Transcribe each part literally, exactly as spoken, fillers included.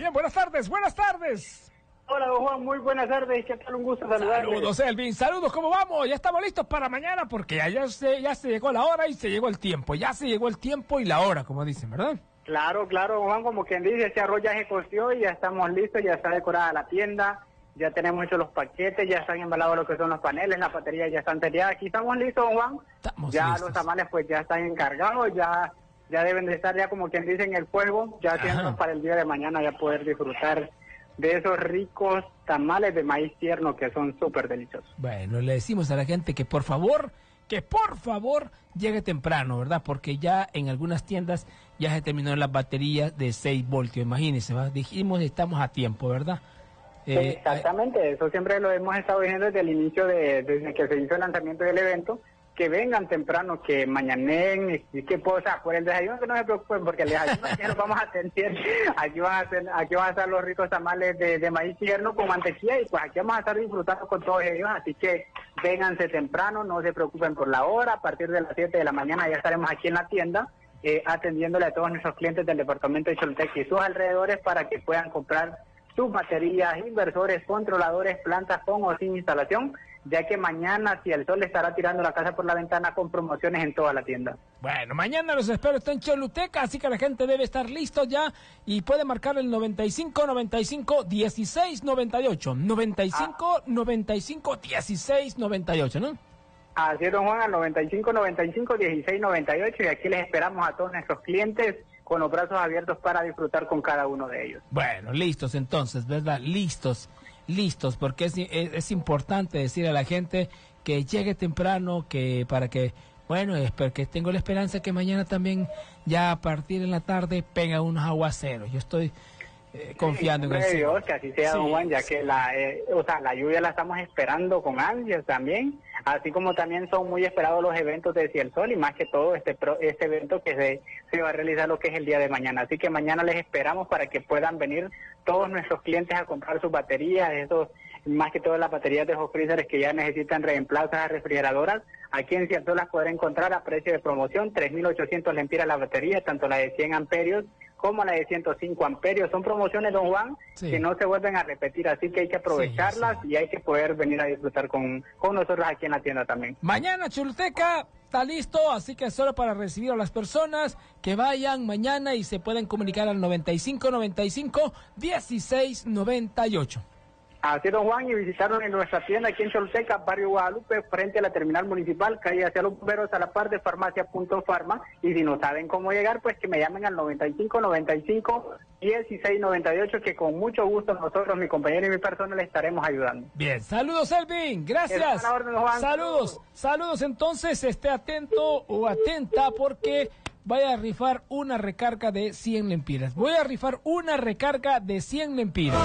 también. Buenas tardes, buenas tardes. Hola, don Juan, muy buenas tardes. ¿Qué tal? Un gusto saludarle. Saludos, Elvin. Saludos, ¿cómo vamos? Ya estamos listos para mañana porque ya, ya, se, ya se llegó la hora y se llegó el tiempo. Ya se llegó el tiempo y la hora, como dicen, ¿verdad? Claro, claro, don Juan, como quien dice, ese arroz ya se coció y ya estamos listos, ya está decorada la tienda, ya tenemos hechos los paquetes, ya están embalados lo que son los paneles, las baterías ya están tereadas. Aquí estamos listos, don Juan. Estamos ya listos. Los tamales pues ya están encargados, ya ya deben de estar ya como quien dice en el fuego, ya tienen para el día de mañana ya poder disfrutar de esos ricos tamales de maíz tierno que son súper deliciosos. Bueno, le decimos a la gente que por favor, que por favor llegue temprano, ¿verdad? Porque ya en algunas tiendas ya se terminó las baterías de seis voltios, imagínense, ¿va? Dijimos estamos a tiempo, ¿verdad? Sí, Eh, exactamente, eso siempre lo hemos estado diciendo desde el inicio, de, desde que se hizo el lanzamiento del evento, que vengan temprano, que mañanen, y que pues, o sea, por el desayuno que no se preocupen, porque el desayuno aquí lo vamos a atender, aquí van a hacer, aquí van a estar los ricos tamales de, de maíz tierno con mantequilla, y pues aquí vamos a estar disfrutando con todos ellos, así que vénganse temprano, no se preocupen por la hora, a partir de las siete de la mañana ya estaremos aquí en la tienda, eh, atendiéndole a todos nuestros clientes del departamento de Choluteca y sus alrededores para que puedan comprar sus baterías, inversores, controladores, plantas con o sin instalación, ya que mañana, si el sol estará tirando la casa por la ventana, con promociones en toda la tienda. Bueno, mañana los espero, está en Choluteca, así que la gente debe estar listo ya y puede marcar el noventa y cinco, noventa y cinco, dieciséis, noventa y ocho, noventa y cinco, noventa y cinco, dieciséis, noventa y ocho, ¿no? Así es, don Juan, al noventa y cinco, noventa y cinco, dieciséis, noventa y ocho, y aquí les esperamos a todos nuestros clientes con los brazos abiertos para disfrutar con cada uno de ellos. Bueno, listos entonces, ¿verdad? Listos. Listos, porque es, es, es importante decir a la gente que llegue temprano, que para que, bueno, es porque tengo la esperanza que mañana también, ya a partir de la tarde, pega unos aguaceros. Yo estoy eh, confiando sí, en el Dios, Señor. que así sea, Sí, don Juan, ya sí. que la, eh, o sea, la lluvia la estamos esperando con ansias también, así como también son muy esperados los eventos de Ciel Sol y más que todo este pro, este evento que se, se va a realizar lo que es el día de mañana. Así que mañana les esperamos para que puedan venir todos nuestros clientes a comprar sus baterías, esos, más que todo las baterías de esos freezers que ya necesitan reemplazos a refrigeradoras. Aquí en Ciel Sol las podrán encontrar a precio de promoción, tres mil ochocientos lempiras la batería, tanto la de cien amperios como la de ciento cinco amperios. Son promociones, don Juan, sí, que no se vuelven a repetir, así que hay que aprovecharlas, sí, sí, y hay que poder venir a disfrutar con, con nosotros aquí en la tienda también. Mañana Choluteca está listo, así que solo para recibir a las personas que vayan mañana y se pueden comunicar al noventa y cinco, noventa y cinco, dieciséis, noventa y ocho. Así, don Juan, y visitaron en nuestra tienda aquí en Choluteca, barrio Guadalupe, frente a la terminal municipal, calle hacia los bomberos, a la par de farmacia punto farma, y si no saben cómo llegar, pues que me llamen al noventa y cinco, noventa y cinco, dieciséis, noventa y ocho, que con mucho gusto nosotros, mi compañero y mi persona, le estaremos ayudando. Bien, saludos, Elvin, gracias. Orden, Juan. Saludos, saludos, entonces, esté atento o atenta porque voy a rifar una recarga de cien lempiras. Voy a rifar una recarga de cien lempiras.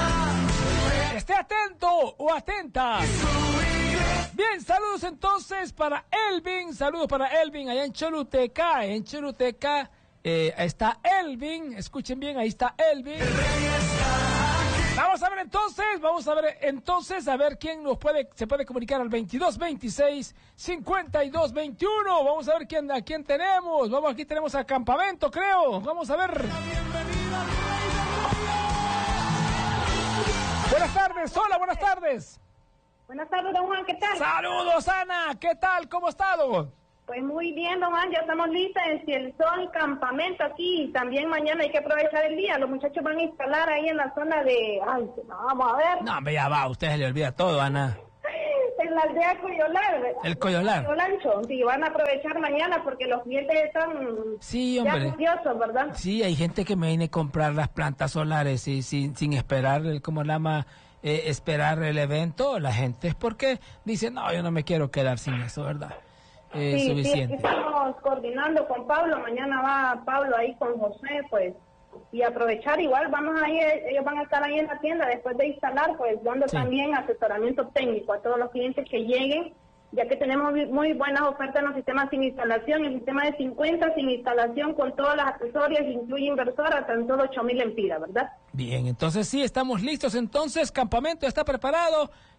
Esté atento o atenta. Bien, saludos entonces para Elvin, saludos para Elvin allá en Choluteca, en Choluteca eh, está Elvin, escuchen bien, ahí está Elvin. Vamos a ver entonces, vamos a ver entonces, a ver quién nos puede, se puede comunicar al veintidós veintiséis, cincuenta y dos veintiuno, vamos a ver quién, a quién tenemos, vamos, aquí tenemos a Campamento, creo, vamos a ver. Buenas tardes, hola, buenas tardes. Buenas tardes, don Juan, ¿qué tal? Saludos, Ana, ¿qué tal? ¿Cómo ha estado? Pues muy bien, don Juan, ya estamos listas en Ciel Sol, campamento aquí, y también mañana hay que aprovechar el día, los muchachos van a instalar ahí en la zona de, ay, no, vamos a ver. No, hombre, ya va, a usted se le olvida todo, Ana. En la aldea Coyolar. El Coyolar. Coyolancho, sí, van a aprovechar mañana porque los clientes están sí, hombre. ya curiosos, ¿verdad? Sí, hay gente que me viene a comprar las plantas solares y sin, sin esperar, como la llama, eh, esperar el evento, la gente es porque dice, no, yo no me quiero quedar sin eso, ¿verdad? Eh, sí, suficiente. sí, estamos coordinando con Pablo, mañana va Pablo ahí con José, pues, y aprovechar igual, vamos a ir, ellos van a estar ahí en la tienda después de instalar, pues, dando sí. también asesoramiento técnico a todos los clientes que lleguen, ya que tenemos muy buenas ofertas en los sistemas sin instalación, el sistema de cincuenta sin instalación con todas las accesorias, incluye inversora, tan solo ocho mil lempiras, ¿verdad? Bien, entonces sí, estamos listos, entonces, campamento está preparado,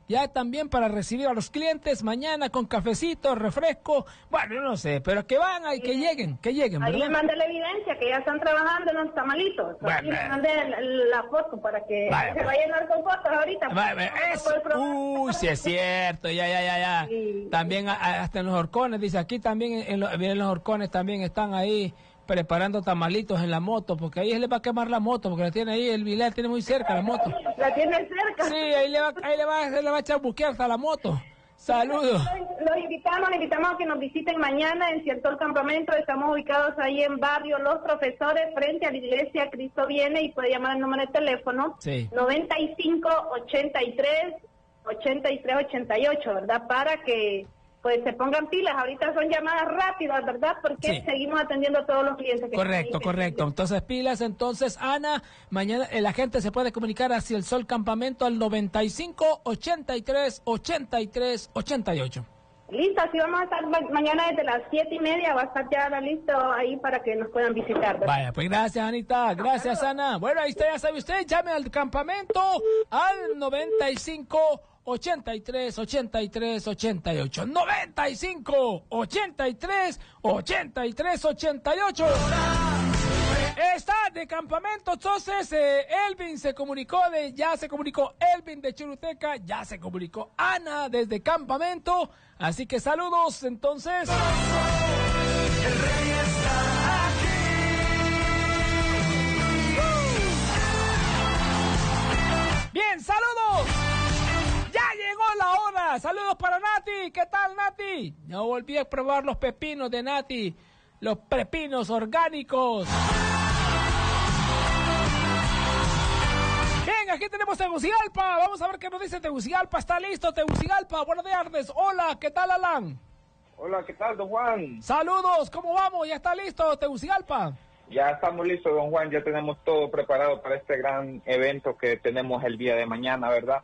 ya también para recibir a los clientes mañana con cafecito, refresco, bueno, yo no sé, pero que van y que sí. lleguen, que lleguen, ¿verdad? Ahí le mandé la evidencia que ya están trabajando en los tamalitos. Bueno, aquí le mandé la, la foto para que vaya, se vayan a dar con fotos ahorita. Vaya, es, uy, sí es cierto, ya, ya, ya, ya. Sí. También hasta en los horcones, dice, aquí también en los, en los horcones también están ahí preparando tamalitos en la moto, porque ahí le va a quemar la moto, porque la tiene ahí, el Vilar tiene muy cerca la moto. La tiene cerca. Sí, ahí le va, ahí le va, le va a echar buquear hasta la moto. Saludos. Los, los invitamos, invitamos a que nos visiten mañana en Cierto el Campamento. Estamos ubicados ahí en barrio Los Profesores, frente a la iglesia Cristo Viene, y puede llamar al número de teléfono sí. noventa y cinco, ochenta y tres, ochenta y tres, ochenta y ocho, ¿verdad? Para que pues se pongan pilas. Ahorita son llamadas rápidas, ¿verdad? Porque sí. seguimos atendiendo a todos los clientes. Que correcto, correcto. Entonces, pilas. Entonces, Ana, mañana la gente se puede comunicar hacia el Sol Campamento al noventa y cinco, ochenta y tres, ochenta y tres, ochenta y ocho. Listo, así vamos a estar mañana desde las siete y media. Va a estar ya listo ahí para que nos puedan visitar, ¿verdad? Vaya, pues gracias, Anita. Gracias, Ana. Bueno, ahí está, ya sabe usted. Llame al campamento al noventa y cinco, ochenta y tres, ochenta y tres, ochenta y ocho. noventa y cinco, ochenta y tres, ochenta y tres, ochenta y ocho. Está de campamento, entonces eh, Elvin se comunicó de, ya se comunicó Elvin de Choluteca, ya se comunicó Ana desde campamento, así que saludos, entonces. El rey está aquí. Bien, saludos. Ya llegó la hora. Saludos para Nati. ¿Qué tal, Nati? No volví a probar los pepinos de Nati, los pepinos orgánicos. Bien, aquí tenemos Tegucigalpa. Vamos a ver qué nos dice Tegucigalpa. ¿Está listo, Tegucigalpa? Buenos días. Hola, ¿qué tal, Alan? Hola, ¿qué tal, don Juan? Saludos, ¿cómo vamos? ¿Ya está listo, Tegucigalpa? Ya estamos listos, don Juan. Ya tenemos todo preparado para este gran evento que tenemos el día de mañana, ¿verdad?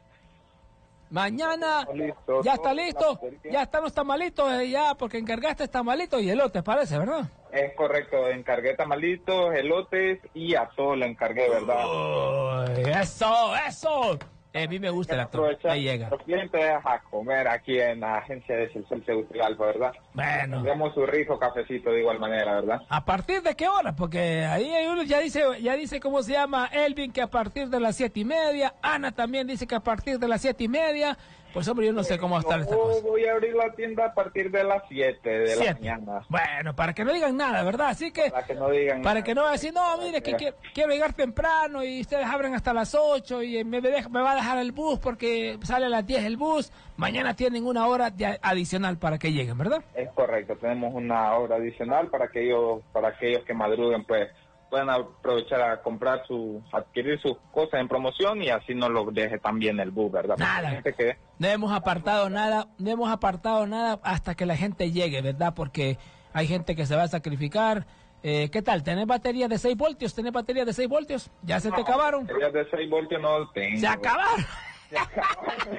Mañana, listo, ya está listo, ya están los tamalitos, eh, ya, porque encargaste tamalitos y elotes, parece, ¿verdad? Es correcto, encargué tamalitos, elotes y atole le encargué, ¿verdad? Oh, eso, eso. Eh, a mí me gusta el atole, ahí llega. Los clientes a comer aquí en la agencia de Sol Tegucigalpa, ¿verdad? Bueno. Tenemos su rico cafecito de igual manera, ¿verdad? ¿A partir de qué hora? Porque ahí hay uno ya dice, ya dice cómo se llama Elvin, que a partir de las siete y media. Ana también dice que a partir de las siete y media. Pues hombre, yo no sé cómo va a estar esta cosa. Voy a abrir la tienda a partir de las siete de la mañana. Bueno, para que no digan nada, ¿verdad? Así que... Para que no digan Para nada. Que no decir, no, mire, que, que quiero llegar temprano y ustedes abren hasta las ocho y me, me, me va a dejar el bus porque sale a las diez el bus. Mañana tienen una hora de adicional para que lleguen, ¿verdad? Es correcto, tenemos una hora adicional para que ellos, para aquellos que madruguen, pues, puedan aprovechar a comprar su, adquirir sus cosas en promoción y así no lo deje también el bus, ¿verdad? Nada, que... no hemos apartado nada, no hemos apartado nada hasta que la gente llegue, ¿verdad? Porque hay gente que se va a sacrificar. Eh, ¿Qué tal? ¿Tenés baterías de seis voltios? ¿Tenés baterías de seis voltios? ¿Ya se no, te acabaron? Baterías de seis voltios no tengo. ¿Se acabaron? Se acabaron.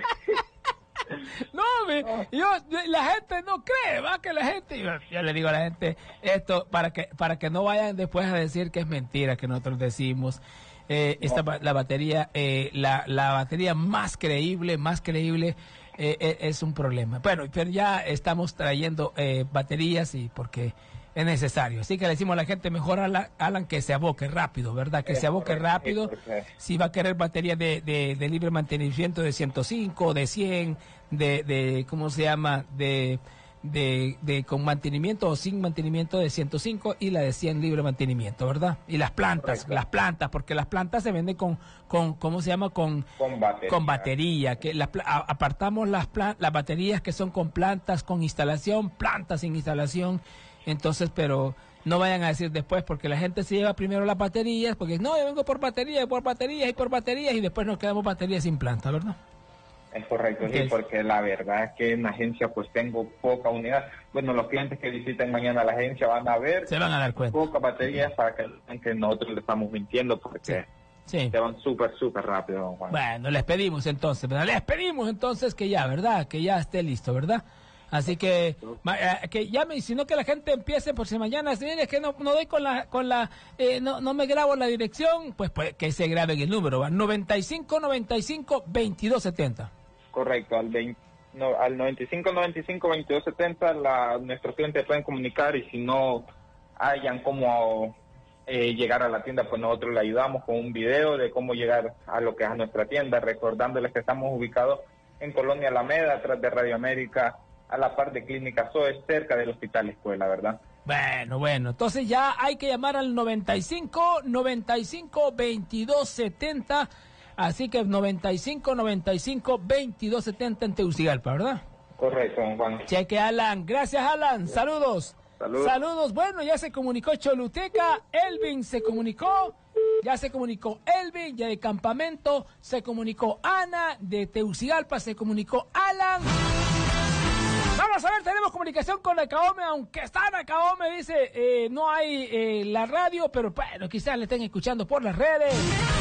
No, me, yo, la gente no cree, va que la gente, yo, yo le digo a la gente esto para que para que no vayan después a decir que es mentira que nosotros decimos. Eh, esta la batería, eh, la la batería más creíble, más creíble eh, eh, es un problema. Bueno, pero ya estamos trayendo eh, baterías y porque es necesario. Así que le decimos a la gente, mejor Alan, Alan que se aboque rápido, ¿verdad? Que es se aboque correcto, rápido. Si va a querer batería de, de, de libre mantenimiento de ciento cinco, de cien, de, de ¿cómo se llama? De, de, de con mantenimiento o sin mantenimiento de ciento cinco y la de cien libre mantenimiento, ¿verdad? Y las plantas, correcto. Las plantas, porque las plantas se venden con, con ¿cómo se llama? Con, con batería. Con batería que las, apartamos las, las baterías que son con plantas, con instalación, plantas sin instalación. Entonces, pero no vayan a decir después, porque la gente se lleva primero las baterías, porque no, yo vengo por baterías, por baterías y por baterías, y después nos quedamos baterías sin planta, ¿verdad? Es correcto, sí, porque la verdad es que en la agencia pues tengo poca unidad. Bueno, los clientes que visiten mañana la agencia van a ver, se van a dar cuenta. Pocas baterías para que, que nosotros le estamos mintiendo, porque sí. Sí. se van súper, súper rápido, don Juan. Bueno, les pedimos entonces, ¿verdad? Les pedimos entonces que ya, ¿verdad? Que ya esté listo, ¿verdad? Así que que llame, y si no que la gente empiece, por si mañana si es que no, no doy con la con la eh, no no me grabo la dirección, pues, pues que se grabe el número, va noventa y cinco noventa y cinco veintidós setenta. Correcto, al veinte, no, al noventa y cinco noventa y cinco veintidós setenta la, nuestros clientes pueden comunicar, y si no hayan cómo eh, llegar a la tienda, pues nosotros le ayudamos con un video de cómo llegar a lo que es a nuestra tienda, recordándoles que estamos ubicados en Colonia Alameda, atrás de Radio América, a la par de Clínica S O E, cerca del Hospital Escuela, ¿verdad? Bueno, bueno, entonces ya hay que llamar al noventa y cinco noventa y cinco veintidós setenta, así que noventa y cinco noventa y cinco veintidós setenta en Tegucigalpa, ¿verdad? Correcto, don Juan. Cheque, Alan. Gracias, Alan. Saludos. Saludos. Saludos. Bueno, ya se comunicó Choluteca, Elvin se comunicó, ya se comunicó Elvin, ya de Campamento, se comunicó Ana, de Tegucigalpa se comunicó Alan. Vamos a ver, tenemos comunicación con Nacaome, aunque está Nacaome, dice, eh, no hay eh, la radio, pero bueno, quizás le estén escuchando por las redes.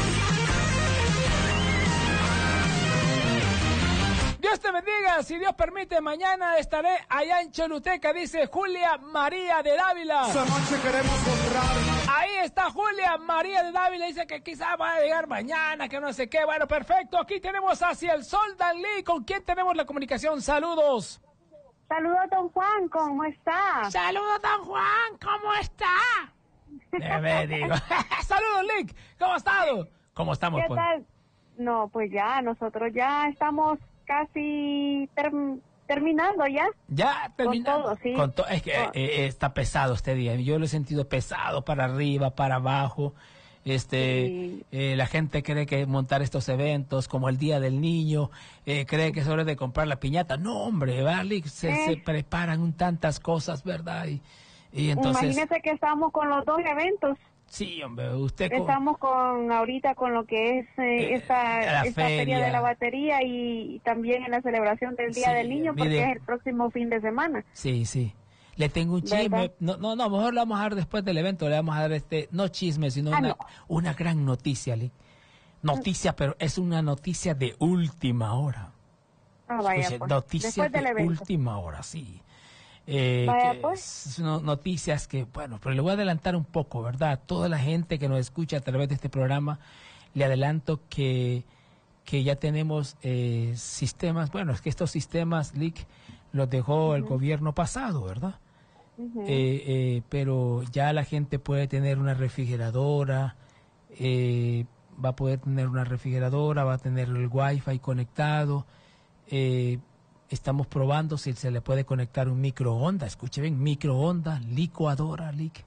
Dios te bendiga, si Dios permite, mañana estaré allá en Choluteca, dice Julia María de Dávila. Esta noche queremos honrar. Ahí está Julia María de Dávila, dice que quizá va a llegar mañana, que no sé qué. Bueno, perfecto, aquí tenemos hacia el sol, Danlí, ¿con quién tenemos la comunicación? Saludos. Saludos, don Juan, ¿cómo está? Saludos, don Juan, ¿cómo está? Eh, me digo. Saludos, Lick, ¿cómo ha estado? ¿Cómo estamos, ¿Qué pues? tal? No, pues ya, nosotros ya estamos casi ter- terminando ya. Ya terminamos. Con todo, sí. Con to- es que eh, eh, está pesado este día. Yo lo he sentido pesado para arriba, para abajo. Este, Sí. eh, la gente cree que montar estos eventos como el Día del Niño, eh, cree que es hora de comprar la piñata. No, hombre, ¿vale? Se, Eh. se preparan un tantas cosas, ¿verdad? Y, y entonces, Imagínese que estamos con los dos eventos. sí, hombre, usted con- Estamos con ahorita con lo que es eh, Eh, esta, la esta feria. feria. de la batería y, y también en la celebración del Día Sí, del Niño, porque mire. es el próximo fin de semana. Sí, sí. Le tengo un chisme. ¿Verdad? No, no, no, mejor lo vamos a dar después del evento. Le vamos a dar este, no chisme, sino Ah, una, no. una gran noticia, Lee. Noticia, pero es una noticia de última hora. Ah, vaya, Escuche, pues. noticia Después del de evento. última hora, sí. Eh, Vaya, que pues. es no- noticias que, bueno, pero le voy a adelantar un poco, ¿verdad? Toda la gente que nos escucha a través de este programa, le adelanto que, que ya tenemos eh, sistemas, bueno, es que estos sistemas, Lick, los dejó el gobierno pasado, ¿verdad? Ujú. Eh, eh, pero ya la gente puede tener una refrigeradora, eh, va a poder tener una refrigeradora, va a tener el wifi conectado, eh, estamos probando si se le puede conectar un microondas, escuche bien, microondas, licuadora, lic,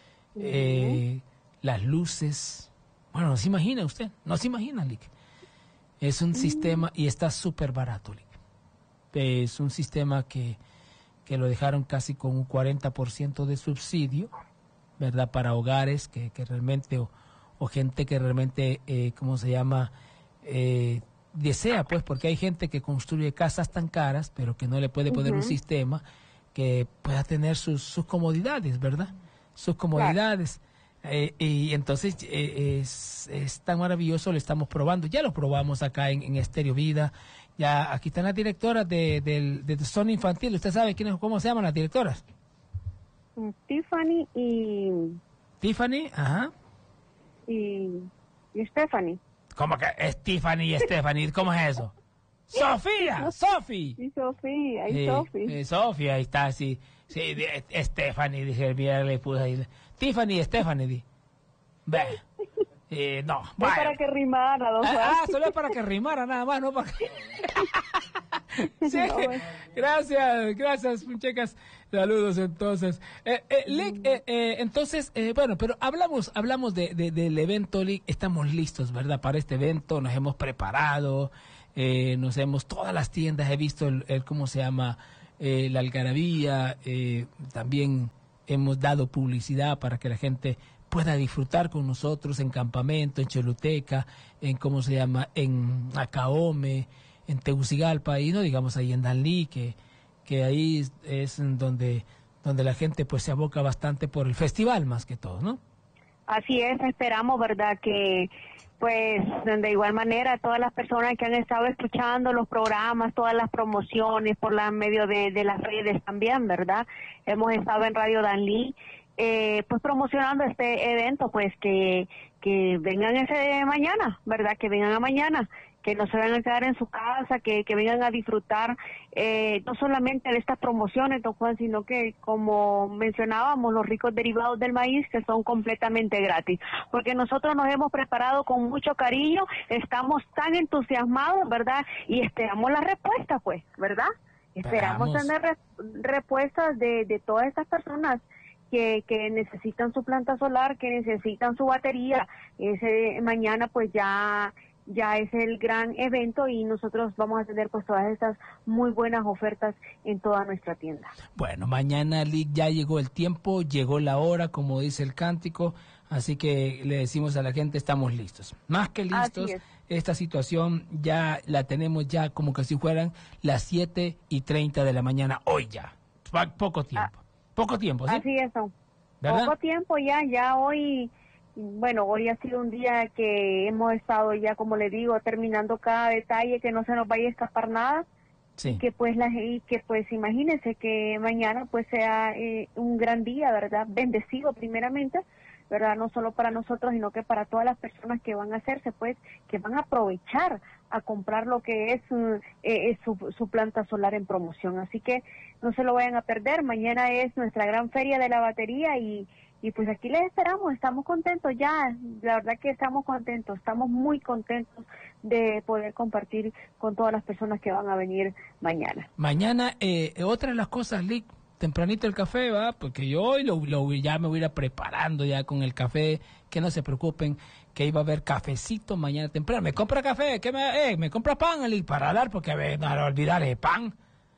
eh, las luces, bueno, no se imagina usted, no se imagina, lic. Es un sistema y está súper barato, lic. Es un sistema que que lo dejaron casi con un cuarenta por ciento de subsidio, ¿verdad? Para hogares que, que realmente, o, o gente que realmente, eh, ¿cómo se llama? Eh, desea, pues, porque hay gente que construye casas tan caras, pero que no le puede poner un Ujú. sistema que pueda tener sus, sus comodidades, ¿verdad? Sus comodidades. Eh, y entonces eh, es, es tan maravilloso, lo estamos probando. Ya lo probamos acá en, en Estéreo Vida. Ya aquí están las directoras de, del de Zona Infantil. ¿Usted sabe quiénes, cómo se llaman las directoras? Tiffany y, Tiffany, ajá. y, y Stephanie. ¿Cómo que es Tiffany y Stephanie? ¿Cómo es eso? ¡Sofía! ¡Sofi! Y Sofía, y Eh, Sophie. eh, Sofía, ahí está, sí. Sí, de- Stephanie, dije, mira, le puse ahí. Tiffany y Stephanie, di. Ve. Eh, no, Es vaya. para que rimara, don Juan. Ah, ah, solo es para que rimara nada más, no para que... Sí, No, bueno. gracias, gracias, muchachas. Saludos, entonces. Eh, eh, Lick, eh, eh, entonces, eh, bueno, pero hablamos hablamos de, de- del evento, Lick. Estamos listos, ¿verdad? Para este evento, nos hemos preparado, eh, nos hemos, todas las tiendas, he visto el, el ¿cómo se llama? Eh, la algarabía, eh, también hemos dado publicidad para que la gente pueda disfrutar con nosotros en Campamento, en Choluteca, en cómo se llama, en Acaome, en Tegucigalpa, y no digamos ahí en Danlí, que, que ahí es, es en donde, donde la gente pues se aboca bastante por el festival más que todo, ¿no? Así es, esperamos, ¿verdad? Que, pues, de igual manera, todas las personas que han estado escuchando los programas, todas las promociones por la medio de, de las redes también, ¿verdad? Hemos estado en Radio Danlí, eh, pues promocionando este evento, pues que, que vengan ese mañana, ¿verdad? Que vengan a mañana que no se vayan a quedar en su casa, que, que vengan a disfrutar eh, no solamente de estas promociones, don Juan, sino que, como mencionábamos, los ricos derivados del maíz, que son completamente gratis, porque nosotros nos hemos preparado con mucho cariño, estamos tan entusiasmados, ¿verdad? Y esperamos la respuesta, pues, ¿verdad? Esperamos Esperamos. tener re- respuestas de, de todas estas personas que, que necesitan su planta solar, que necesitan su batería. Ese mañana pues ya ya es el gran evento y nosotros vamos a tener pues todas estas muy buenas ofertas en toda nuestra tienda. Bueno, mañana Lic, ya llegó el tiempo, llegó la hora, como dice el cántico, así que le decimos a la gente, estamos listos. Más que listos, esta situación ya la tenemos ya como que si fueran las siete y treinta de la mañana, hoy ya, Pa- poco tiempo, ah, poco tiempo, ¿sí? Así es, don. ¿Verdad? Poco tiempo ya, ya hoy... Bueno, hoy ha sido un día que hemos estado ya, como le digo, terminando cada detalle, que no se nos vaya a escapar nada. Sí. Que pues la y que pues imagínense que mañana pues sea eh, un gran día, ¿verdad? Bendecido primeramente, ¿verdad? No solo para nosotros, sino que para todas las personas que van a hacerse, pues, que van a aprovechar a comprar lo que es, eh, es su, su planta solar en promoción. Así que no se lo vayan a perder. Mañana es nuestra gran feria de la batería y Y pues aquí les esperamos, estamos contentos ya, la verdad que estamos contentos, estamos muy contentos de poder compartir con todas las personas que van a venir mañana. Mañana, eh, otra de las cosas, Lic, tempranito el café, ¿va? Porque yo hoy lo, lo, ya me voy a ir preparando ya con el café, que no se preocupen, que iba a haber cafecito mañana temprano. ¿Me compra café? ¿Qué me, eh, ¿me compra pan, Lic, para dar? Porque me no olvidar el pan.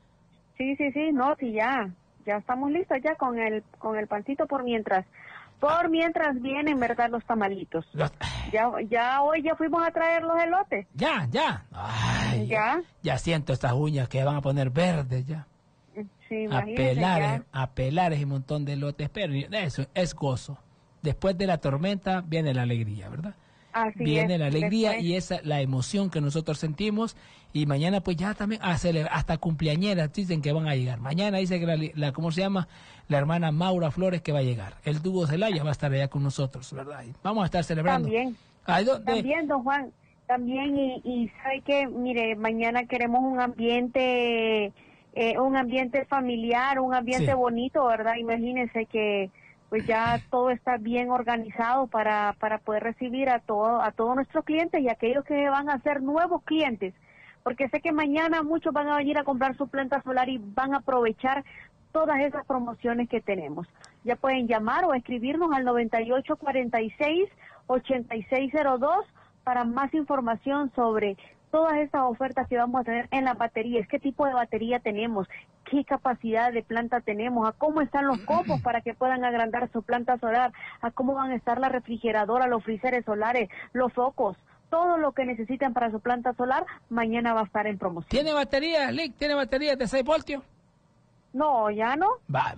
Sí, sí, sí, no, sí, ya. Ya estamos listos ya con el con el pancito por mientras. Por mientras vienen, ¿verdad? Los tamalitos. Los... Ya ya hoy ya fuimos a traer los elotes. Ya, ya. Ay, ya. Ya siento estas uñas que van a poner verdes ya. Sí, a pelar, ya. a pelar ese montón de elotes. Pero eso es gozo. Después de la tormenta viene la alegría, ¿verdad? Así viene es, la alegría después. Y esa la emoción que nosotros sentimos, y mañana pues ya también a celebrar, hasta cumpleañeras dicen que van a llegar. Mañana dice que la, la ¿cómo se llama? La hermana Maura Flores que va a llegar. El dúo Celaya va a estar allá con nosotros, ¿verdad? Y vamos a estar celebrando. También, Ay, do, de... también, don Juan, también, y, y sabe que, mire, mañana queremos un ambiente, eh, un ambiente familiar, un ambiente sí. bonito, ¿verdad? Imagínense que pues ya todo está bien organizado para, para poder recibir a todo, a todos nuestros clientes y aquellos que van a ser nuevos clientes, porque sé que mañana muchos van a venir a comprar su planta solar y van a aprovechar todas esas promociones que tenemos. Ya pueden llamar o escribirnos al noventa y ocho cuarenta y seis, ochenta y seis cero dos para más información sobre todas estas ofertas que vamos a tener en las baterías, qué tipo de batería tenemos, qué capacidad de planta tenemos, a cómo están los copos para que puedan agrandar su planta solar, a cómo van a estar la refrigeradora, los freezeres solares, los focos, todo lo que necesitan para su planta solar, mañana va a estar en promoción. ¿Tiene batería, Lic? ¿Tiene batería de seis voltios? No, ya no. Va.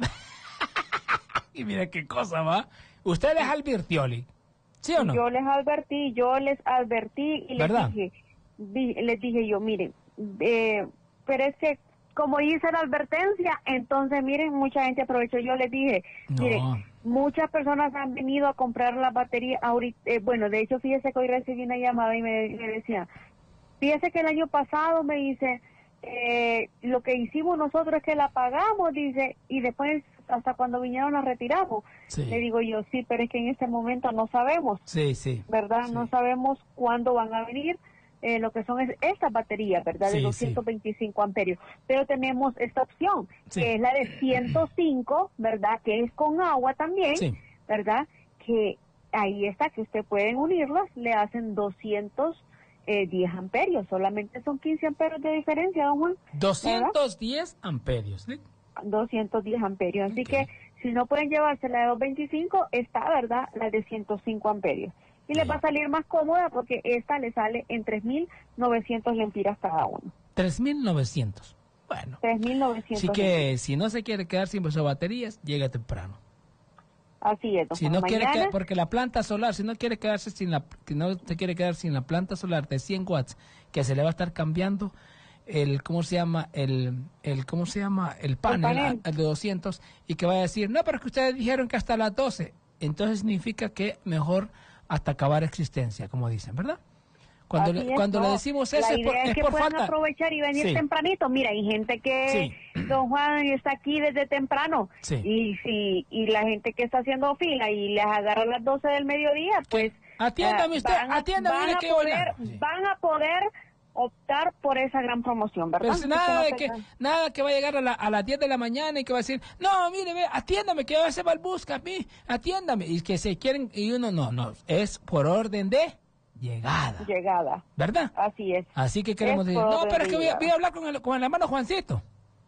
Y mira qué cosa, va. Usted les advirtió, Lic, ¿sí o no? Yo les advertí, yo les advertí y les ¿verdad? dije, di, les dije yo, miren, eh, pero es que como hice la advertencia, entonces miren, mucha gente aprovechó. Yo les dije, no. miren, muchas personas han venido a comprar la batería ahorita, eh, bueno, de hecho, fíjese que hoy recibí una llamada y me, me decía, fíjese que el año pasado me dice, eh, lo que hicimos nosotros es que la pagamos, dice, y después hasta cuando vinieron la retiramos. Sí. Le digo yo, sí, pero es que en este momento no sabemos. Sí, sí. ¿Verdad? Sí. No sabemos cuándo van a venir eh, lo que son es, estas baterías, ¿verdad? Sí, de doscientos veinticinco sí. amperios. Pero tenemos esta opción, sí. que es la de ciento cinco, ¿verdad? Que es con agua también, sí. ¿verdad? Que ahí está, que usted pueden unirlas, le hacen doscientos diez amperios, solamente son quince amperios de diferencia, don Juan. doscientos diez amperios, ¿sí? doscientos diez amperios, así okay. que si no pueden llevarse la de doscientos veinticinco, está, ¿verdad? La de ciento cinco amperios. Y les va a salir más cómoda porque esta le sale en tres mil novecientos lempiras cada uno. tres mil novecientos. Bueno. tres mil novecientos. Así que lempiras. Si no se quiere quedar sin sus baterías, llega temprano. Así es. Si no quiere quedar, porque la planta solar, si no quiere quedarse sin la, si no se quiere quedar sin la planta solar de cien watts, que se le va a estar cambiando el, ¿cómo se llama? El, el ¿cómo se llama? El panel, el, panel. el de doscientos, y que vaya a decir, no, pero es que ustedes dijeron que hasta las doce. Entonces significa que mejor hasta acabar existencia, como dicen, ¿verdad? Cuando, Así le, es, cuando no. le decimos eso La es por, idea es es que por puedan falta. aprovechar y venir Sí. tempranito. Mira, hay gente que, Sí. don Juan, está aquí desde temprano. Sí. Y si y la gente que está haciendo fila y les agarra a las doce del mediodía, pues... Atiéndame eh, usted, van a- atiéndame, van mire a que poder, hola. Sí. van a poder optar por esa gran promoción, ¿verdad? Pero si Que nada no de te- que, nada que va a llegar a, la, a las diez de la mañana y que va a decir, no, mire, ve, atiéndame, que ya se va el bus, a mí, atiéndame. Y que se quieren, y uno no, no, es por orden de llegada. Llegada. ¿Verdad? Así es. Así que queremos Es decir, por no, orden pero es que de voy a, voy a llegada. hablar con el, con el hermano Juancito.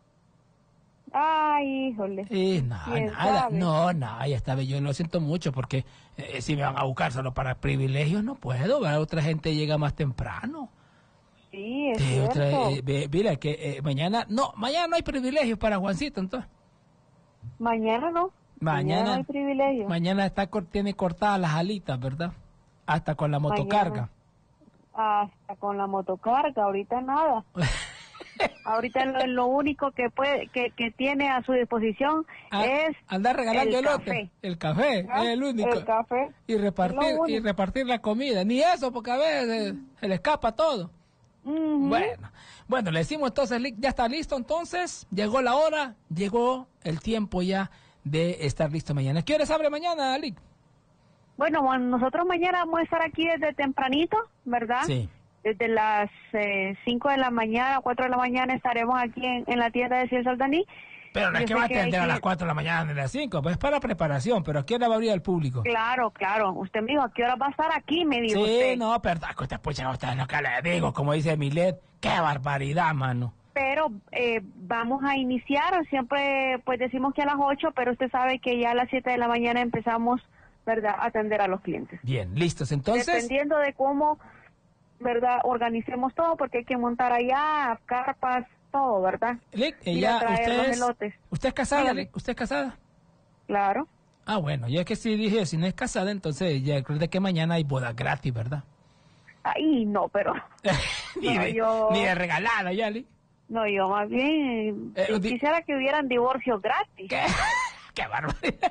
Ay, híjole. Y no, ¿Quién nada, sabe? no, nada, ya está bien, yo lo siento mucho porque eh, si me van a buscar solo para privilegios no puedo, ¿verdad? Otra gente llega más temprano. Sí, es Eh, cierto. otra, eh, ve- mira que eh, mañana, no, mañana no hay privilegios para Juancito, entonces. Mañana no. Mañana no Mañana, hay privilegio. mañana está, cor- tiene cortadas las alitas, ¿verdad? Hasta con la motocarga. Hasta con la motocarga, ahorita nada. Ahorita lo, lo único que puede que, que tiene a su disposición Ah, es andar regalando el elote. café. El café, ¿Ah? es el único. El café. Y Es repartir, lo y único. repartir la comida. Ni eso, porque a veces eh, se le escapa todo. Ujú. Bueno, bueno, le decimos entonces, Lick, ya está listo entonces, llegó la hora, llegó el tiempo ya de estar listo mañana. ¿Qué horas abre mañana, Lick? Bueno, bueno, nosotros mañana vamos a estar aquí desde tempranito, ¿verdad? Sí. Desde las cinco de la mañana, cuatro de la mañana estaremos aquí en, en la tienda de Ciel Saldaní. Pero no es Yo que sé va a que hay atender a que- las cuatro de la mañana ni a las cinco, pues es para preparación, pero ¿a qué hora va a abrir al público? Claro, claro. Usted me dijo, ¿a qué hora va a estar aquí? Me dijo Sí, usted. no, perdón, que usted pucha, usted lo que le digo, como dice Milet, qué barbaridad, mano. Pero eh, vamos a iniciar, siempre pues decimos que a las ocho, pero usted sabe que ya a las siete de la mañana empezamos, ¿verdad?, a atender a los clientes. Bien, listos, entonces, Dependiendo de cómo, ¿verdad?, organicemos todo, porque hay que montar allá carpas, todo, ¿verdad? Lick, Ir ella, a traer usted los es, elotes. ¿usted es casada, Dígame. Lick? ¿Usted es casada? Claro. Ah, bueno, ya que sí dije, si no es casada, entonces ya recuerde que mañana hay boda gratis, ¿verdad? Ahí no, pero ni, No, de, yo- ni de regalada, ya, Lick. no, yo más bien Eh, eh, di- quisiera que hubieran divorcios gratis. ¿Qué? ¡Qué barbaridad!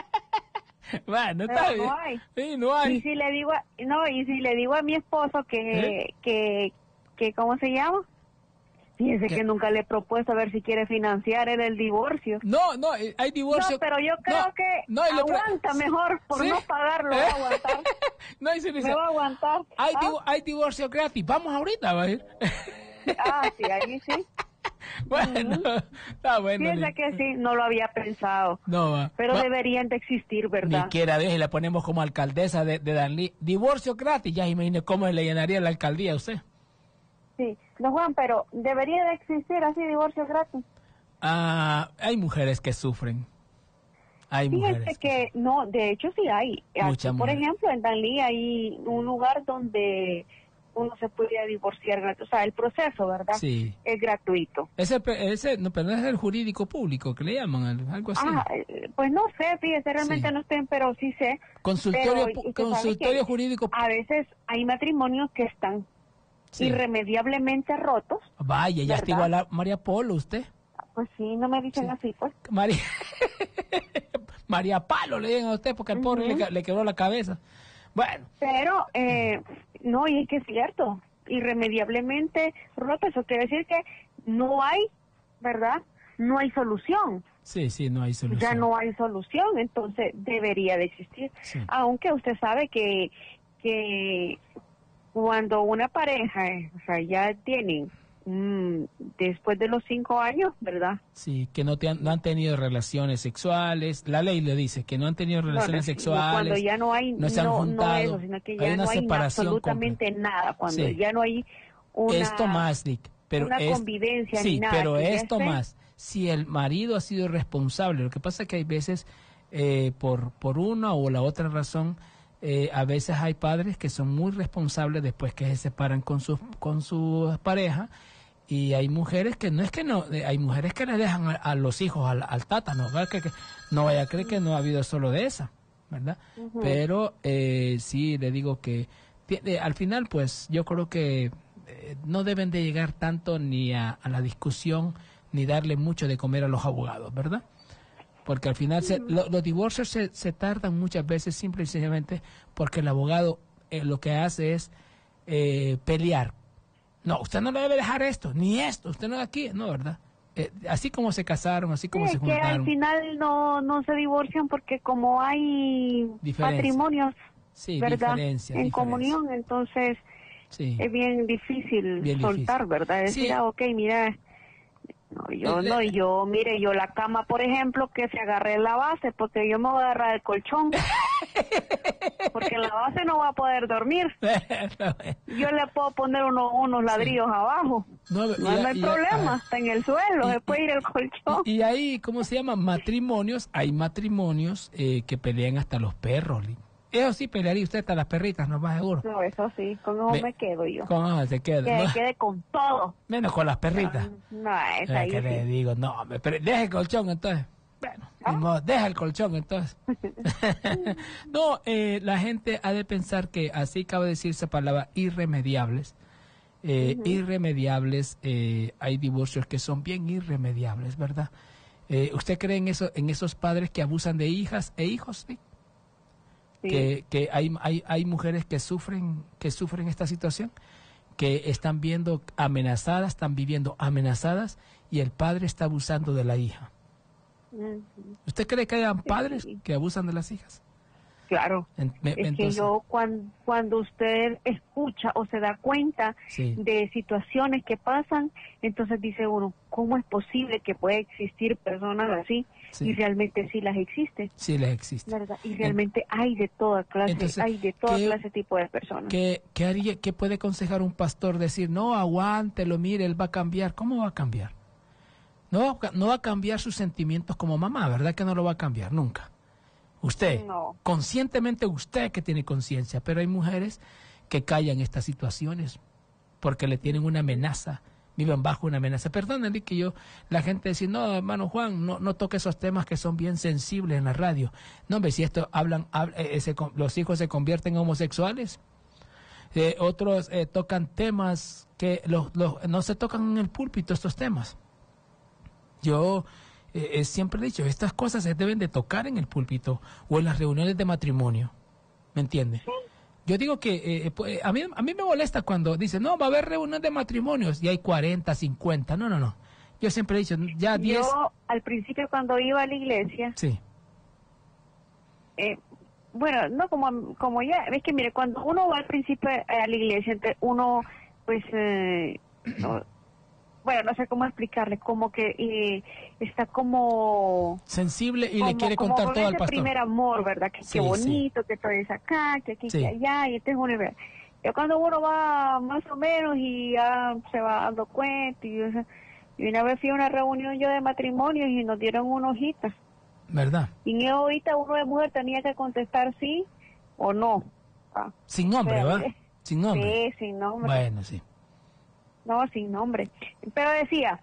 Bueno, Pero está no bien. hay. Sí, no hay. Y si le digo, a, no, y si le digo a mi esposo que, ¿Eh? que, que, ¿cómo se llama? Fíjese ¿Qué? que nunca le he propuesto a ver si quiere financiar él el divorcio. No, no, eh, hay divorcio. No, pero yo creo No, que no, y lo pre- aguanta mejor por ¿Sí? no pagarlo, va a aguantar. No, y se le dice, Me va a aguantar. hay, ¿Ah? divo- hay divorcio gratis. Vamos ahorita, va a ir. Ah, sí, ahí sí. Bueno, está bueno. Fíjese Lick. que sí, no lo había pensado. No, va. Pero Va. deberían de existir, Ni ¿verdad? quiera deje, la ponemos como alcaldesa de, de Danlí. Divorcio gratis, ya imagine cómo le llenaría la alcaldía a usted. Sí. No, Juan, pero debería de existir así divorcio gratis. Ah, hay mujeres que sufren. Hay Fíjese mujeres. que no, de hecho sí hay. Aquí, Muchas por mujeres. ejemplo, en Danlí hay un lugar donde uno se puede divorciar gratis. O sea, el proceso, ¿verdad? Sí. Es gratuito. Ese, ese, no, pero no es el jurídico público que le llaman, al- algo así. Ah, eh, pues no sé, fíjese, realmente Sí. no estoy, pero sí sé. Consultorio, Pero pu- usted sabe consultorio que jurídico. A veces hay matrimonios que están Sí. irremediablemente rotos. Vaya, ya está ¿verdad? igual a María Polo, usted. Pues sí, no me dicen Sí. así, pues. María, María Palo le digan a usted porque al pobre le, Ujú. ca- le quebró la cabeza. Bueno, Pero, eh, no, y es que es cierto, irremediablemente roto, eso quiere decir que no hay, ¿verdad? No hay solución, sí, sí, no hay solución. ya no hay solución, entonces debería de existir. Sí. Aunque usted sabe que, que cuando una pareja, eh, o sea, ya tienen, mm, después de los cinco años, ¿verdad? Sí, que no, te han, no han tenido relaciones sexuales. La ley le dice que no han tenido relaciones No, no, sexuales. Cuando ya no hay, no se han no, no juntado, eso, sino que hay ya una no hay separación absolutamente nada, cuando Sí. ya no hay una... Esto más, Dick. Pero una es- convivencia sí, ni nada, pero que ya esto esté- más, si el marido ha sido responsable, lo que pasa es que hay veces, eh, por, por una o la otra razón, eh, a veces hay padres que son muy responsables después que se separan con sus con su pareja, y hay mujeres que no es que no, eh, hay mujeres que le dejan a, a los hijos al, al tata, no, ¿verdad? Que, que no vaya a creer que no ha habido solo de esa, ¿verdad? Pero eh, sí le digo que ti- eh, al final, pues yo creo que eh, no deben de llegar tanto ni a, a la discusión ni darle mucho de comer a los abogados, ¿verdad? Porque al final se- lo- los divorcios se, se tardan muchas veces simple y sencillamente porque el abogado eh, lo que hace es eh, pelear. No, usted no le debe dejar esto, ni esto, usted no es aquí, no, ¿verdad? Eh, así como se casaron, así como sí, se juntaron. Que al final no, no se divorcian porque como hay diferencia. matrimonios, sí, ¿verdad? Diferencia, en diferencia. comunión, entonces sí. es bien difícil bien soltar, difícil. ¿verdad? Decir, sí. ah, ok, mira, no, yo no, yo, mire, yo la cama, por ejemplo, que se agarre la base, porque yo me voy a agarrar el colchón. Porque en la base no va a poder dormir. Yo le puedo poner uno, unos ladrillos sí. abajo. No, no, y, no hay y, problema, y, está en el suelo, y, se puede ir el colchón. Y, y ahí, ¿cómo se llama? Matrimonios, hay matrimonios eh, que pelean hasta los perros. Eso sí, pelearía usted hasta las perritas, no más seguro. No, eso sí, con eso me, me quedo yo. Con eso se queda. Que no. quede con todo. Menos con las perritas. No, no esa ahí que sí. le digo, no, me, pero deja el colchón entonces. Bueno, ¿Ah? modo, deja el colchón entonces. No, eh, la gente ha de pensar que, así acaba de decir esa palabra, irremediables. Eh, uh-huh. Irremediables, eh, hay divorcios que son bien irremediables, ¿verdad? Eh, ¿Usted cree en eso, en esos padres que abusan de hijas e hijos? ¿Sí? Sí. Que, que hay, hay, hay mujeres que sufren, que sufren esta situación, que están viendo amenazadas, están viviendo amenazadas y el padre está abusando de la hija. ¿Usted cree que hayan padres sí. que abusan de las hijas? Claro. En, me, es entonces, que yo cuando, cuando usted escucha o se da cuenta sí. de situaciones que pasan, entonces dice uno, ¿cómo es posible que pueda existir personas así? Sí. Y realmente sí las existen. Sí las existen. ¿Verdad? Y realmente en, hay de toda clase, entonces, hay de toda ¿qué, clase tipo de personas. ¿qué, qué, haría, ¿Qué puede aconsejar un pastor? Decir, no, aguántelo, mire, él va a cambiar. ¿Cómo va a cambiar? No, no va a cambiar sus sentimientos como mamá, ¿verdad que no lo va a cambiar? Nunca. Usted, no. conscientemente usted que tiene conciencia, pero hay mujeres que callan estas situaciones porque le tienen una amenaza, viven bajo una amenaza. Perdónenme que yo, la gente dice, no, hermano Juan, no, no toque esos temas que son bien sensibles en la radio. No, hombre, si esto hablan, habla, eh, se, los hijos se convierten en homosexuales. Eh, otros eh, tocan temas que los, los, no se tocan en el púlpito, estos temas. Yo eh, siempre he dicho, estas cosas se deben de tocar en el púlpito o en las reuniones de matrimonio, ¿me entiende? Sí. Yo digo que eh, pues, a mí a mí me molesta cuando dicen, no, va a haber reuniones de matrimonios y hay cuarenta, cincuenta, no, no, no. Yo siempre he dicho, ya diez. Yo al principio cuando iba a la iglesia, sí. Eh, bueno, no como como ya, es que mire, cuando uno va al principio a la iglesia, uno pues eh, no, bueno, no sé cómo explicarle, como que eh, está como... sensible y como, le quiere contar todo al pastor. Primer amor, ¿verdad? Que sí, qué bonito, sí. que todo es acá, que aquí, sí. que allá, y este es un... Yo cuando uno va más o menos y ya se va dando cuenta, y, o sea, y una vez fui a una reunión yo de matrimonios y nos dieron una hojita. ¿Verdad? Y en esa hojita uno de mujer tenía que contestar sí o no. Ah, sin nombre, pero, ¿verdad? Sin nombre. Sí, sin nombre. Bueno, sí. No, sin nombre. Pero decía,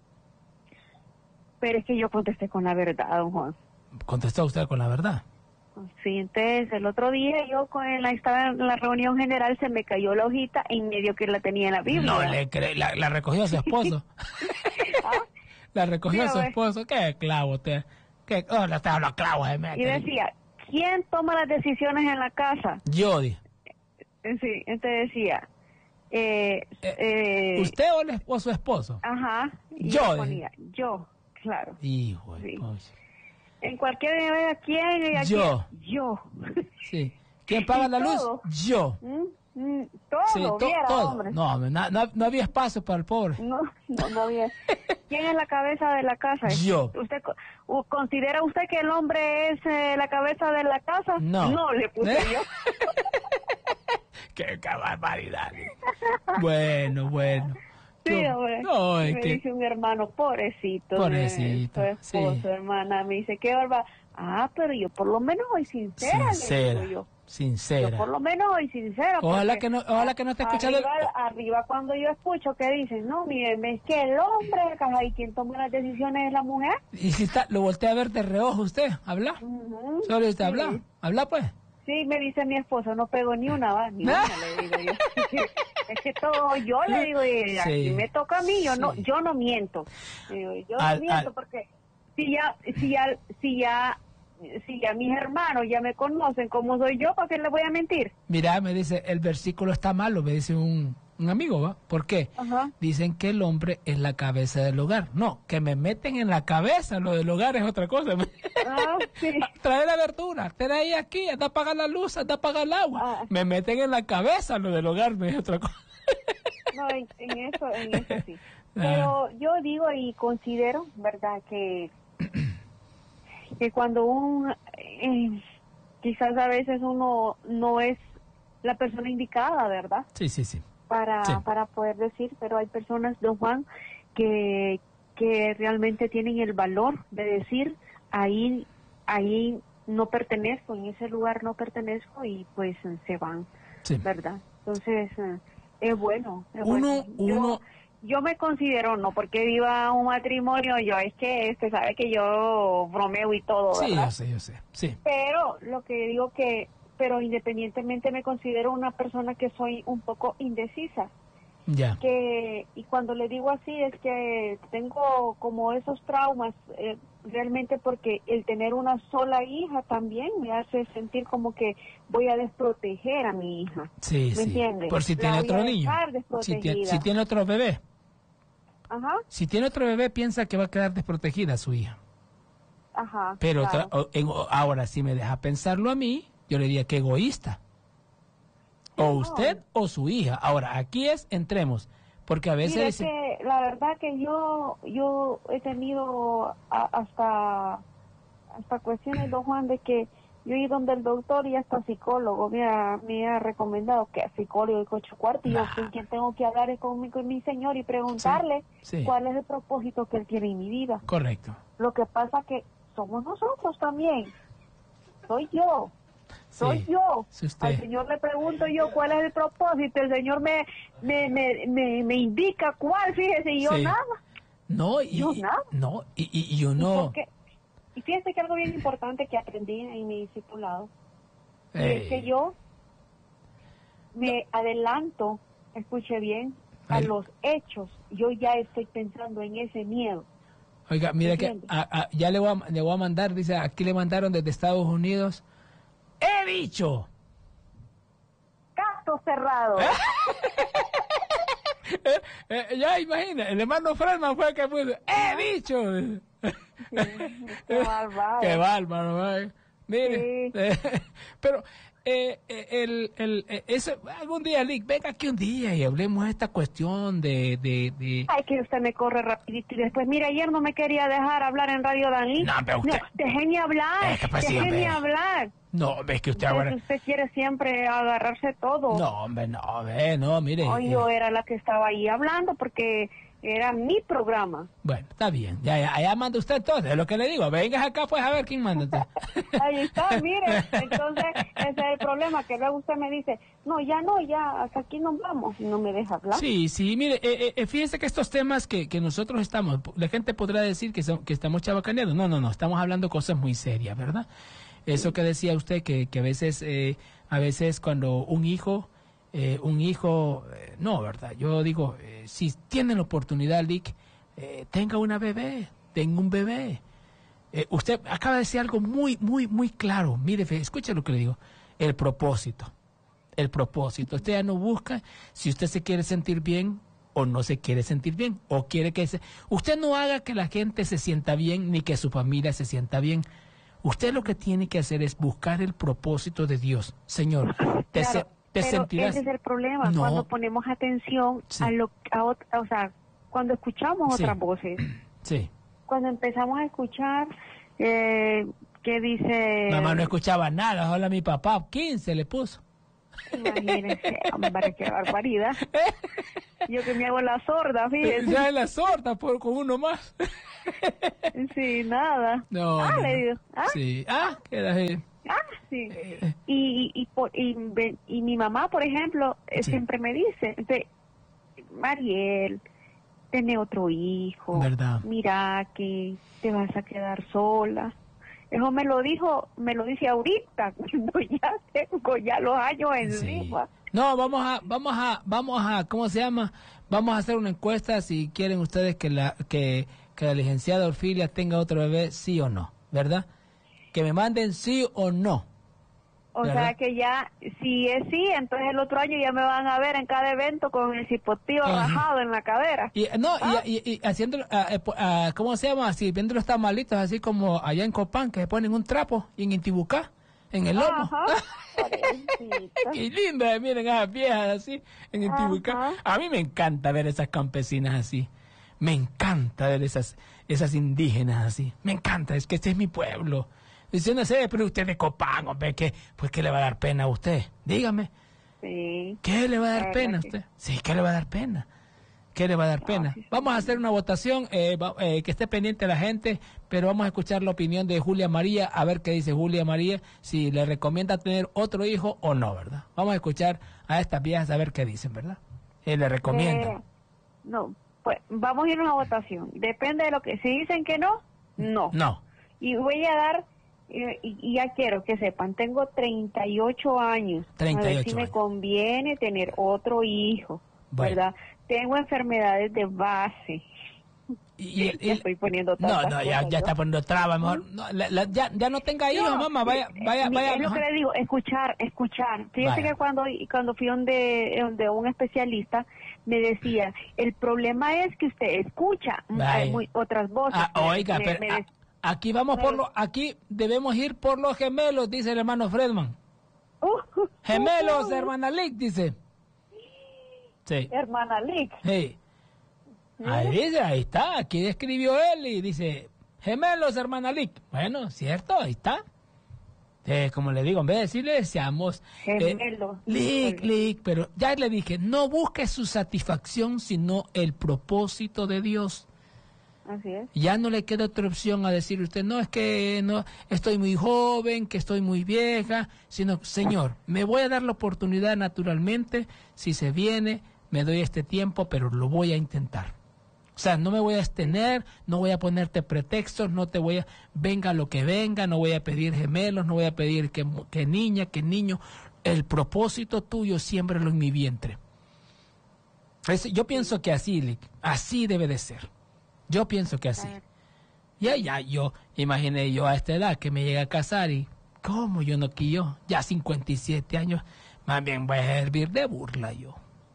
pero es que yo contesté con la verdad, don Juan. ¿Contestó usted con la verdad? Sí, entonces el otro día yo con la, estaba en la reunión general, se me cayó la hojita en medio que la tenía en la Biblia. No le creo, la, la recogió su esposo. ¿Ah? La recogió sí, su esposo. Qué clavo usted. Qué, oh, le estaba los clavos de meta. Y decía, ¿quién toma las decisiones en la casa? Yo, dije. Sí, entonces decía... Eh, eh, eh, ¿Usted o, le, o su esposo? Ajá. Y yo. Yo, ponía, yo, claro. Hijo sí. Pues. En cualquier nivel, ¿quién? ¿A yo. Quién? Yo. Sí. ¿Quién paga la todo? luz? Yo. ¿Mm? Mm, todo, sí, to, viera, todo. Hombre. No, no, no, no había espacio para el pobre. No, no, no había. ¿Quién es la cabeza de la casa? Yo. ¿Usted considera usted que el hombre es eh, la cabeza de la casa? No. No, le puse ¿Eh? yo. ¡Qué barbaridad! Bueno, bueno. Sí, hombre. No, es me que... dice un hermano, pobrecito. Pobrecito, de, su esposo, sí. hermana, me dice, qué barba. Ah, pero yo por lo menos soy sincera, sincera, le digo yo. Sincera. Yo por lo menos soy sincera. Ojalá que no, ojalá que no esté escuchando. Arriba, el... arriba cuando yo escucho que dicen, no, miren, es que el hombre, y quien toma las decisiones es la mujer. Y si está, lo voltea a ver de reojo usted, ¿habla? Uh-huh. Solo usted sí. habla, habla pues. Sí, me dice mi esposo, no pego ni una, va, ni una, le digo yo. Es que todo, yo le digo, y sí. me toca a mí, yo sí. no yo no miento. Digo, yo al, no miento al... porque si ya, si ya, si ya si a mis hermanos ya me conocen como soy yo, ¿para qué les voy a mentir? Mira, me dice, el versículo está malo, me dice un, un amigo, ¿va? ¿Por qué? Ajá. Dicen que el hombre es la cabeza del hogar. No, que me meten en la cabeza, lo del hogar es otra cosa. Ah, sí. Trae la verdura, trae aquí, anda a apagar la luz, anda a apagar el agua. Ah. Me meten en la cabeza, lo del hogar no es otra cosa. No, en, en eso, en eso sí. Pero yo digo y considero, ¿verdad?, que que cuando un eh, quizás a veces uno no es la persona indicada, ¿verdad? Sí, sí, sí. Para Sí. para poder decir, pero hay personas, don Juan, que que realmente tienen el valor de decir ahí ahí no pertenezco, en ese lugar no pertenezco y pues se van, Sí. ¿verdad? Entonces eh, es bueno, es Uno, bueno. Yo- uno, Yo me considero, no porque viva un matrimonio, yo es que este sabe que yo bromeo y todo, sí, ¿verdad? yo sé, yo sé, sí. Pero lo que digo que, pero independientemente me considero una persona que soy un poco indecisa. Ya. Que y cuando le digo así es que tengo como esos traumas eh, realmente porque el tener una sola hija también me hace sentir como que voy a desproteger a mi hija. Sí, ¿Me sí. entiende? Por si La tiene voy otro a niño. dejar Si, desprotegida. tie- si tiene otro bebé. Ajá, Si tiene otro bebé, piensa que va a quedar desprotegida su hija. ajá. Pero claro. otra- o- en- o- ahora, si me deja pensarlo a mí, yo le diría que egoísta. O usted o su hija. Ahora, aquí es, entremos. Porque a veces... Mire dice- que la verdad que yo yo he tenido a- hasta hasta cuestiones, don Juan, de que yo he ido donde el doctor y hasta psicólogo me ha, me ha recomendado que psicólogo y coche cuarto y yo Nah. con quien tengo que hablar es con mi, con mi señor y preguntarle Sí, sí. cuál es el propósito que él tiene en mi vida. Correcto. Lo que pasa que somos nosotros también, soy yo. Soy Sí. yo. Sí, usted. Al Señor le pregunto yo cuál es el propósito. El Señor me me, me, me, me indica cuál, fíjese, y yo Sí. nada. No, y, Yo y- nada. no, y, y, y ¿Y uno... por qué? Y fíjese que algo bien importante que aprendí en mi discipulado y Ey, es que yo me adelanto, escuche bien, a Ay. los hechos. Yo ya estoy pensando en ese miedo. Oiga, mira que ¿Entiende? a- a- ya le voy, a, le voy a mandar, dice, aquí le mandaron desde Estados Unidos. ¡He dicho! Caso cerrado. Eh, eh, ya imagina, el hermano Fredman fue el que puso, ¡he dicho! Qué bárbaro. Qué bárbaro, ¿eh? Mire, Sí. eh, pero eh, eh, el, el, eh, ese, algún día, Lick, venga aquí un día y hablemos de esta cuestión de... de, de... Ay, que usted me corre rapidito y después, mira, ayer no me quería dejar hablar en Radio Dalí. No, pero usted- déjeme hablar, Es que pues sí, déjeme hombre. hablar. No, ves que usted Entonces, ahora... usted quiere siempre agarrarse todo. No, hombre, no, ve, no, mire. Hoy eh, yo era la que estaba ahí hablando porque era mi programa. Bueno, está bien, ya, ya, allá manda usted entonces, es lo que le digo, vengas acá pues a ver quién manda usted. Ahí está, mire. Entonces, ese es el problema, que luego usted me dice, no, ya no, ya, hasta aquí nos vamos, y no me deja hablar. Sí, sí, mire, eh, eh, fíjese que estos temas que, que nosotros estamos, la gente podrá decir que, son, que estamos chabacaneando, no, no, no, estamos hablando cosas muy serias, ¿verdad? Eso que decía usted, que, que a veces, eh, a veces cuando un hijo, eh, un hijo, eh, no, ¿verdad? Yo digo, eh, si tienen la oportunidad, Lick, eh, tenga una bebé, tenga un bebé. Eh, usted acaba de decir algo muy, muy, muy claro. Mire, fe, escuche lo que le digo. El propósito. El propósito. Usted ya no busca si usted se quiere sentir bien o no se quiere sentir bien. O quiere que se... Usted no haga que la gente se sienta bien ni que su familia se sienta bien. Usted lo que tiene que hacer es buscar el propósito de Dios. Señor, te, Claro, se- te pero sentirás... ese es el problema, No. cuando ponemos atención Sí. a lo, a ot- o sea, cuando escuchamos Sí. otras voces, Sí. cuando empezamos a escuchar eh, que dice... Mamá no escuchaba nada. Hola, mi papá. quince le puso. Imagínense, hombre, qué barbaridad. Yo que me hago la sorda, fíjese. Ya en la sorda por, con uno más. Sí, nada. No, ah, no, le no. digo. Ah, Sí. Ah, que era, eh, ah, sí. eh, Y, y, y, por- y, ve- y mi mamá, por ejemplo, eh, Sí. siempre me dice, de, Mariel, tiene otro hijo. ¿Verdad? Mira que te vas a quedar sola. Eso me lo dijo, me lo dice ahorita, cuando ya tengo ya los años sí. encima. No, vamos a, vamos a, vamos a, ¿cómo se llama? Vamos a hacer una encuesta si quieren ustedes que la, que, que la licenciada Orfilia tenga otro bebé, sí o no, ¿verdad? que me manden sí o no. O ¿verdad? sea que ya, si es sí, entonces el otro año ya me van a ver en cada evento con el cipotillo Ajá. rajado en la cadera. Y, no, ¿Ah? y, y, y haciendo, ah, eh, ah, ¿cómo se llama? Así, viendo los tamalitos, así como allá en Copán, que se ponen un trapo, y en Intibucá, en el lomo. Ajá. Pobrecita. Qué linda, miren, esas viejas así, en Intibucá. Ajá. A mí me encanta ver esas campesinas así. Me encanta ver esas, esas indígenas así. Me encanta, es que este es mi pueblo. Dice, no sé, pero usted de Copán, hombre, que, pues, ¿qué le va a dar pena a usted? Dígame. Sí. ¿Qué le va a dar La pena a verdad usted? Sí, ¿qué le va a dar pena? ¿Qué le va a dar No, pena? sí, sí, Vamos a sí. hacer una votación, eh, va- eh, que esté pendiente la gente, pero vamos a escuchar la opinión de Julia María, a ver qué dice Julia María, si le recomienda tener otro hijo o no, ¿verdad? Vamos a escuchar a estas viejas a ver qué dicen, ¿verdad? Eh, le recomiendan. Eh, no, pues vamos a ir a una votación. Depende de lo que... Si dicen que no, no. No. Y voy a dar... eh, Y, y ya quiero que sepan, tengo treinta y ocho años. treinta y A ver ocho si me años. conviene tener otro hijo, Bueno. ¿verdad? Tengo enfermedades de base. Y, y- Ya y- estoy poniendo no, tantas no, ya, cosas, ya yo. está poniendo trabas, mejor. No, la- la- ya, ya no tenga hijos, No, mamá, vaya, eh, vaya, mi- vaya. Es lo que ajá. le digo, escuchar, escuchar. Fíjese Vaya. que cuando, cuando fui donde, donde un especialista, me decía, el problema es que usted escucha mm, Vaya. hay muy, otras voces. Ah, Me- oiga, me- pero me a- des- aquí vamos por los, aquí debemos ir por los gemelos, dice el hermano Fredman. Uh, Gemelos, uh, hermana Lick, dice. Sí. Hermana Lick. Sí. Ahí dice, ahí está, aquí escribió él y dice, gemelos, hermana Lick. Bueno, cierto, ahí está. Eh, como le digo, en vez de decirle, seamos... eh, Gemelos. Lick, Lick, pero ya le dije, no busque su satisfacción, sino el propósito de Dios. Así es. Ya no le queda otra opción a decir usted, no, es que no estoy muy joven, que estoy muy vieja, sino, Señor, me voy a dar la oportunidad naturalmente, si se viene, me doy este tiempo, pero lo voy a intentar. O sea, no me voy a abstener, no voy a ponerte pretextos, no te voy a, venga lo que venga, no voy a pedir gemelos, no voy a pedir que, que niña, que niño, el propósito tuyo, siémbralo en mi vientre. Es- yo pienso que así, Lick, así debe de ser. Yo pienso que así. Ya, ya, yo imaginé yo a esta edad que me llega a casar y, ¿cómo yo no que yo? Ya cincuenta y siete años, más bien voy a servir de burla yo.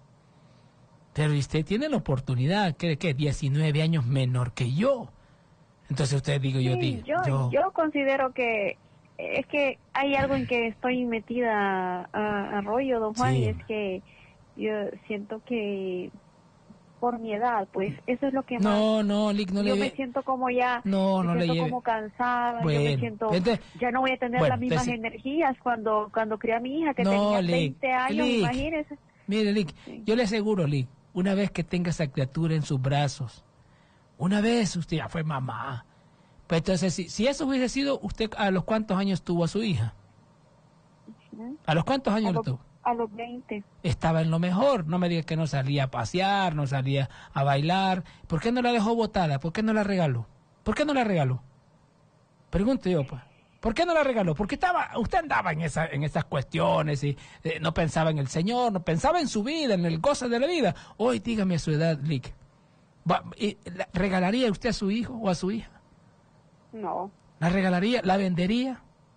Pero usted tiene la oportunidad, ¿cree que diecinueve años menor que yo? Entonces usted digo, yo Sí, digo, yo, yo, yo considero que es que hay algo en que estoy metida a, a rollo, don Juan, Sí. y es que yo siento que por mi edad, pues eso es lo que más... no, no, Lick, no yo le me ve- siento como ya, No, me no le siento lleve. como cansada, yo Bueno, me siento, entonces- ya no voy a tener bueno, las mismas entonces- energías cuando cuando crié a mi hija, que No, tenía Lick, veinte años, Lick. imagínese. Mire, Lick, Sí. yo le aseguro, Lick, una vez que tenga esa criatura en sus brazos, una vez usted ya fue mamá. Pues entonces, si, si eso hubiese sido, ¿usted a los cuántos años tuvo a su hija? ¿Mm? ¿A los cuántos A años lo los, tuvo? a los veinte. Estaba en lo mejor. No me diga que no salía a pasear, no salía a bailar. ¿Por qué no la dejó botada? ¿Por qué no la regaló? ¿Por qué no la regaló? Pregunto yo, pues. ¿Por qué no la regaló? Porque estaba, usted andaba en esa, en esas cuestiones y eh, no pensaba en el Señor, no pensaba en su vida, en el goce de la vida. Hoy dígame a su edad, Lick, va- y la- ¿regalaría usted a su hijo o a su hija? No, ¿La regalaría? ¿La vendería?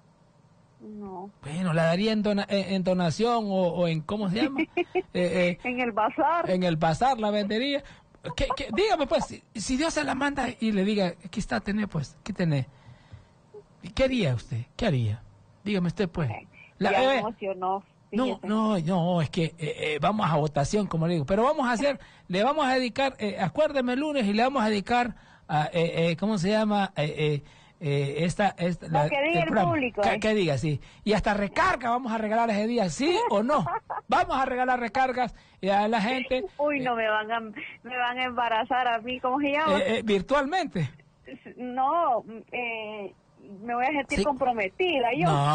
no. Bueno, ¿la daría en, dona- en, en donación o, o en, ¿cómo se llama? Eh, eh, En el bazar. en el bazar la vendería. ¿Qué, qué? Dígame, pues, si, si Dios se la manda y le diga, aquí está, tenés, pues, ¿qué tenés? ¿Qué haría usted? ¿Qué haría? Dígame usted, pues. La- ya eh, me emocionó. no, fíjese. no, no, es que eh, eh, vamos a votación, como le digo, pero vamos a hacer, le vamos a dedicar, eh, acuérdeme el lunes y le vamos a dedicar a, eh, eh, ¿cómo se llama? Eh, eh, eh, esta, esta, No, que diga el programa. público, Que, eh. que diga, sí. Y hasta recarga vamos a regalar ese día, ¿sí o no? Vamos a regalar recargas eh, a la gente Uy, no, me van a, me van a embarazar a mí, ¿cómo se llama? eh, eh, virtualmente. No, eh, me voy a sentir Sí. comprometida yo. No.